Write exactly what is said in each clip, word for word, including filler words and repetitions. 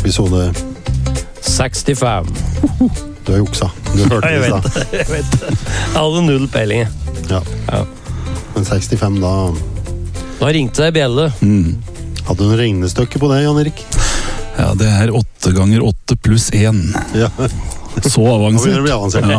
episode sekstifem. Du har juksa. Du hørte Ja, jeg det vet det, jeg vet det. Jeg hadde null peiling. Ja. Ja. Men sekstifem, da Da ringte det bjelle. Mm. hadde du en regnestykke på det, Jan Erik? Ja, det er åtte ganger åtte pluss én. Ja. Så Nå begynner det å avansert. bli avansert.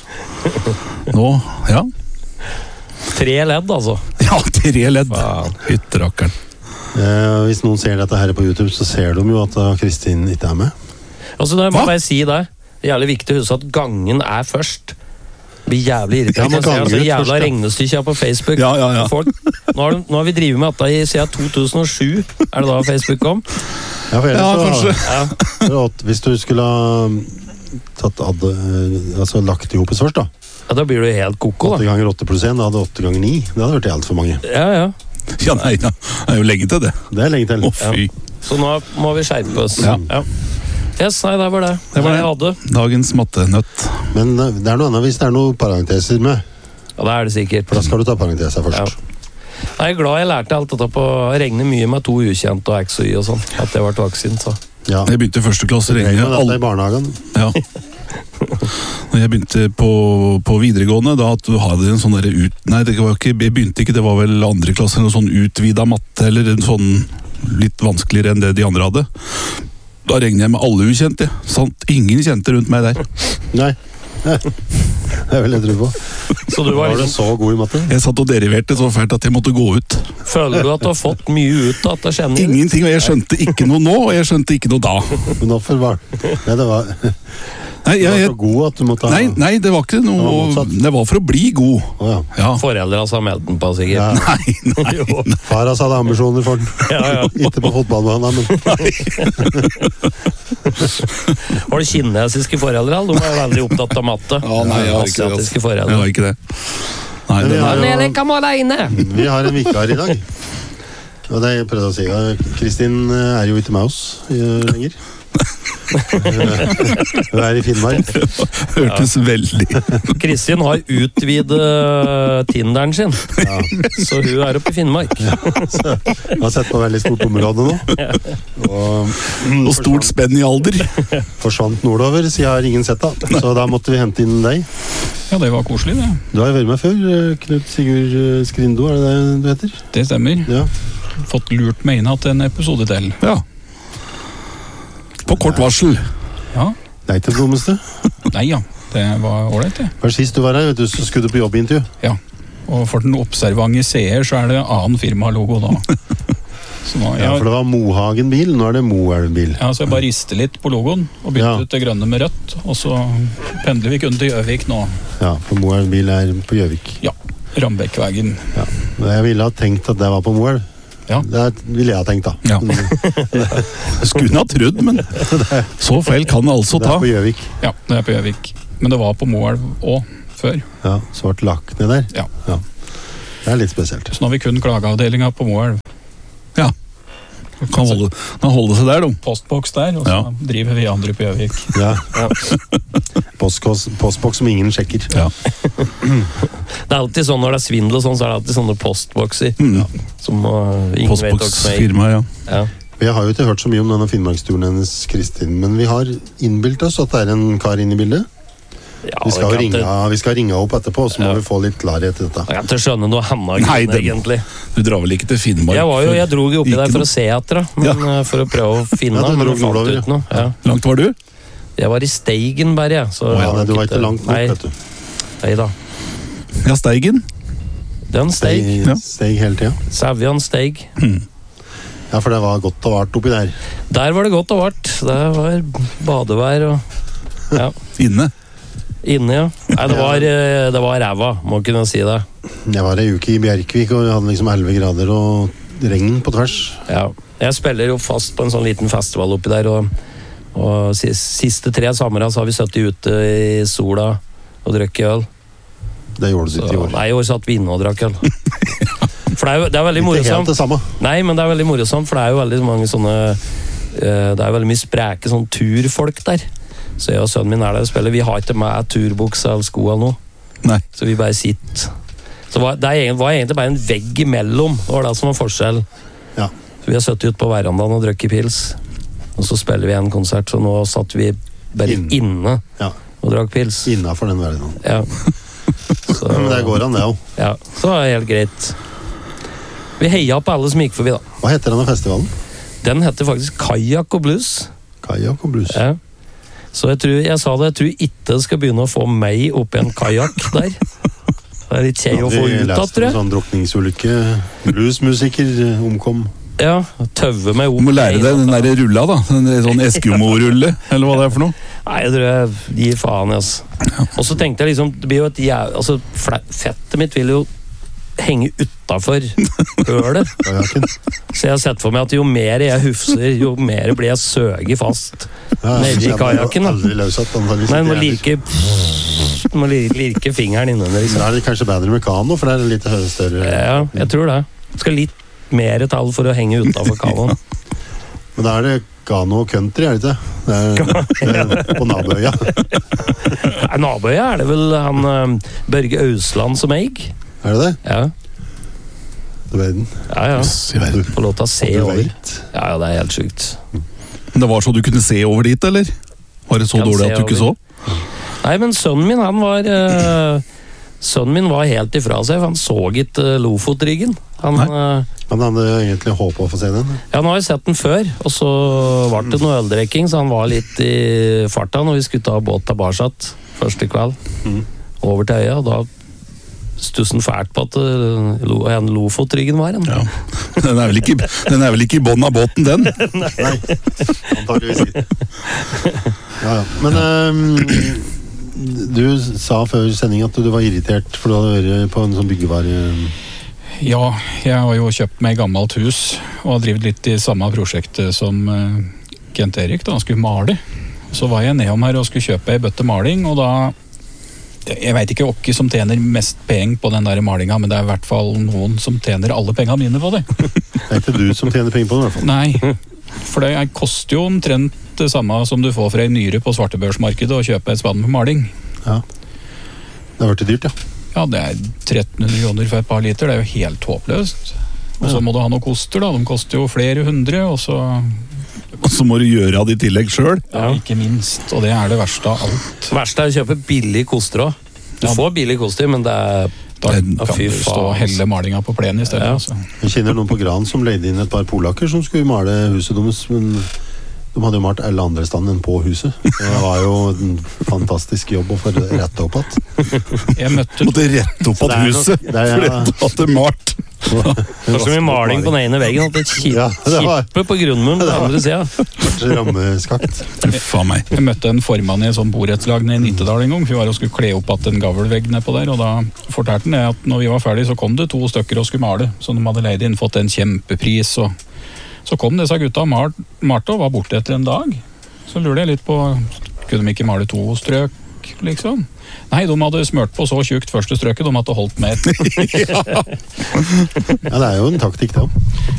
Ja. Nå, ja. Tre ledd, altså. Ja, tre ledd. Faen. Hytterakkeren. Eh, hvis noen ser dette her på YouTube, så ser de jo at uh, Kristin ikke er med. Altså, da må Hva? jeg bare si det. Det er jævlig viktig å huske at gangen er først. Det blir jævlig Ja, irriterende. men å se, gangen altså, er jævla først, ja. regnestykker på Facebook. Ja, ja, ja. Folk, nå, har, nå har vi drivet med dette i siden to tusen og sju. Er det da Facebook kom? Ja, for ellers Ja, så- kanskje. Ja. for at hvis du skulle ha tatt ad, eh, altså lagt i hopet først, da. Ja, da blir du helt koko, åtte da. ganger åtte pluss én, da hadde åtte ganger ni. Det hadde vært helt for mange. Ja, ja. Ja, nei, ja. Det er jo lenge til det. Det er lenge til. Å, fy. Så nå må vi skjerpe oss. Ja. Yes, nei, det var det. Det var jeg det. hadde. Dagens mattenøtt. Men eh, det er noe annet hvis det er noen parenteser med. Ja, det er det sikkert. For da skal du ta parenteser først. Ja. Jeg er glad jeg lærte alt dette på å regne mye med to ukjente og X og Y og sånn. At det ble vaksin, så. Ja. Jeg begynte i første klasse Jeg regne med dette alle. i barnehagen. Ja. Når jeg begynte på, på videregående, da at du hadde en sånn der ut... Nei, det var ikke, jeg begynte ikke, det var vel andre klasse, en sånn utvida matte, eller en sånn litt vanskeligere enn det de andre hadde. Da regner jeg med alle ukjente. Sant? Ingen kjente rundt meg der. Nei. Det vil jeg tro på. Så du var Var du liksom, så god i matte? Jeg satt og deriverte så fælt at jeg måtte gå ut. føler du at du har fått mye ut av dette kjenner? Ingenting, og jeg skjønte ikke noe nå, og jeg skjønte ikke noe da. Men hvorfor var Nei, det var, du Nei, jeg, var jeg, så god at du måtte ha nei, nei det var ikke Det var noe. motsatt. Det var for å bli god. Å, ja. Ja. Foreldre har meldt den på, Ja. sikkert. Nei, nei. Jo. Far hans hadde ambisjoner for den. Ja, ja. Ikke på fotballbanen, men Var det kinesiske foreldre, eller? De var veldig opptatt av matte. Ja, nei, jeg har ikke det. Asiatiske Jeg foreldre. har ikke det. Nei, Men vi den har er, jo- Daniel, jeg kan være alene. vi har en vikar i dag. Og det jeg prøvde å si. ja, Kristin er jo ikke med oss eh, lenger. Hun er i Finnmark. hørtes veldig Kristin har utvidet Tinderen sin, Ja. så hun er oppe i Finnmark. Så jeg har sett på veldig stort område nå. Og Og stort spenn i alder. forsvant nordover, så jeg har ingen sett da. Så da måtte vi hente inn deg. Ja, det var koselig, det. Du har jo vært med før, eh, Knut Sigurd eh, Skrindo, er det det du heter? Det stemmer. Ja. Fått lurt meg inn til en episode til. Ja. På kort varsel. Ja. Det er ikke det dummeste. Nei ja, det var ålreit, det. For sist du var her, vet du, så skulle du på jobbintervju. Ja. Og for den observante seer så er det annen firmalogo da. Så nå, Ja, for jeg, det var Mohagen-bil, nå er det Moelv-bil. ja, så jeg bare rister litt på logoen og bytte Ja. ut det grønne med rødt. Og så pendler vi kun til Gjøvik nå. Ja, for Moelv-bil er på Gjøvik. Ja, Rambekkvegen. Ja. Men jeg ville ha tenkt at det var på Moelv. Ja. Det ville jeg ha tenkt da. Ja. Skulle ha trodd, men så feil kan det altså Det ta. er på Gjøvik. Ja, det er på Gjøvik. Men det var på Moelv også før. Ja, svart lagt ned der. Ja. Det er litt spesielt. Så nå har vi kun klageavdelinga på Moelv. Ja. Kan holde, kan holde seg der, da. Postboks der, og så Ja. driver vi andre på Gjøvik. Ja. Postkos- Postboks som ingen sjekker. Ja. Det er alltid sånn når det er svindel og sånn, så er det alltid sånne postbokser. Mm. Som uh, ingen vet også med. Postboksfirma, ja. Ja. Vi har jo ikke hørt så mye om denne Finnmarksturen hennes, Kristin, men vi har innbilt oss at det er en kar inne i bildet. Ja, Vi skal, jeg kan ringe, ikke- vi skal ringe opp etterpå, så må Ja. vi få litt klarhet i dette. Jeg kan ikke skjønne noe Hanna Nei, grunn, det- egentlig. Du drar vel ikke til Finnmark? Jeg, var jo, jeg dro jo oppi Ikke der for noe. å se etter, da. Men uh, for å prøve å finne Ja, du den, men dro jeg fant nordover, ut noe. Ja. Langt var du? Jeg var i Steigenberg, jeg. Så Å, ja, jeg nei, du var ikke- ikke langt Nei, bort, vet du. nei da. Ja, Steigen. Den steig. Steg, Ja. steg hele tida. Savjan steig. Ja, for det var godt og vart oppi der. Der var det godt og vart. Det var badevær og ja. Inne. Inne, ja. Nei, det var, eh, det var ræva, må kunne si det. Jeg var ei uke i Bjerkvik og vi hadde liksom elleve grader og regn på tvers. Ja. Jeg spiller jo fast på en sånn liten festival oppi der, og, og sis- siste tre sommer så har vi sittet ute i sola og drukket øl. Det gjorde du Så, ikke i år. nei, i år satt vi inne og drakk øl. For det er, jo, det er veldig Ikke helt morsomt. det samme. Nei, men det er veldig morsomt, for det er jo veldig mange sånne eh, Det er veldig mye spreke sånn turfolk der. Så jeg og sønnen min er der og spiller. Vi har ikke med turbukse eller sko eller noe, Nei. så vi bare sitter. Så var, det er- var egentlig bare en vegg imellom. Det var det som var forskjell. Ja. Så vi har sittet ute på verandaen og drukket pils. Og så spiller vi en konsert, så nå satt vi bare Inn. inne Ja. og drakk pils. Innenfor den verdenen. Ja. Så, Men det går an, det òg. ja, så var det helt greit. Vi heia på alle som gikk forbi, da. Hva heter denne festivalen? Den heter faktisk Kajak og blues. Kajak og blues. Ja. Så jeg, tror, jeg sa det, jeg tror ikke det skal begynne å få meg oppi en kajak der. Det er litt kjei å få ut av, tror jeg. Sånn drukningsulykke. Bluesmusiker omkom. Ja, tøve meg Du opp. må lære deg den der rulla, da. Den der sånn Eskimo-rulle, eller hva det er for noe. Nei, jeg tror jeg gir faen, altså. Og så tenkte jeg liksom, det blir jo et jæv... Altså, fle- fettet mitt vil jo henge utenfor hølet. Kajakken. Så jeg har sett for meg at jo mer jeg hufser, jo mer blir jeg søget fast. Ja, Nede i jeg kajakken, da. Aldri løsatt, antageligvis. Nei, du må Det er- lirke Du må li- lirke fingeren innunder, liksom. Da er det kanskje bedre med kano, for det er litt hø- større. Ja, jeg tror det. Det skal litt mer tall for å henge utenfor kanoen. Men da er det kano og country, er det ikke? Det er, det er på naboøya. Nei, naboøya er det vel han eh, Børge Ausland som eig. Er det det? Ja, Du vet den. ja. ja. I verden. Får lov til å se Du over. vet. Ja, ja, det er helt sjukt. Men det var så du kunne se over dit, eller? Var det så Kan dårlig se at du ikke så? over. Nei, men sønnen min, han var eh, Sønnen min var helt ifra seg, for han så ikke uh, Lofotryggen. Han, eh, Han hadde egentlig håpet å få se den. ja, nå har jeg sett den før, og så var det noe øldrekking, så han var litt i farta når vi skulle ta båt tilbake første kveld. Mhm. Over til øya, og da stusset han fælt på at uh, Lo- en Lofotryggen var en. Ja. Den er vel ikke, den er vel ikke i bånn av båten, den? Nei, antageligvis ikke. Ja, ja. Men ehm, du sa før sending at du var irritert for du hadde vært på en sånn byggevare... Ja, jeg har jo kjøpt meg gammelt hus og har drevet litt i samme prosjektet som eh, Kent Erik da han skulle male. Så var jeg nedom her og skulle kjøpe ei bøtte maling, og da jeg vet ikke hvem som tjener mest penger på den der malinga, men det er i hvert fall noen som tjener alle pengene mine på det. Det er ikke du som tjener penger på den i hvert fall. Nei, for det koster jo omtrent det samme som du får for ei nyre på svartebørsmarkedet å kjøpe et spann med maling. Ja. Det har vært dyrt, ja. Ja, det er tretten hundre kroner for et par liter, det er jo helt håpløst. Og så må du ha noen koster da, de koster jo flere hundre, og så Og så må du gjøre av det i tillegg sjøl. ja, ikke minst, og det er det verste av alt. Verst er å kjøpe billig koster òg. Du Ja. får billig koster, men det er Da Ja, kan fy du stå faen, og helle malinga på plenen i stedet. Ja. Altså. Jeg kjenner noen på Gran som leide inn et par polakker som skulle male huset deres, men de hadde jo malt alle andre stand enn på huset. Det var jo en fantastisk jobb å få rette opp igjen. Jeg møtte Måtte rette opp Så det at er nok- huset, det er- for det hadde malt. det er så mye maling på den ene veggen at det kip, Ja, det var- kipper på grunnmuren på den andre sida. Rammeskakt. Uff a meg. Jeg møtte en formann i en sånn borettslag nede i Nittedal en gang. Vi var og skulle kle opp igjen en gavlvegg nedpå der, og da fortalte han det at når vi var ferdig så kom det to stykker og skulle male, så de hadde leid inn, fått en kjempepris, og så kom disse gutta og mal- malte og var borte etter en dag. Så lurer jeg litt på, kunne de ikke male to strøk, liksom? Nei, de hadde smørt på så tjukt første strøket, de hadde holdt med. Ja, det er jo en taktikk, det òg.